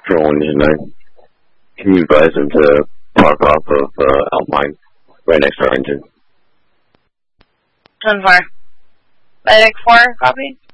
Patrol Engine 9. Can you advise him to park off of Alpine, right next to our engine? 10-4. Medic 4, copy?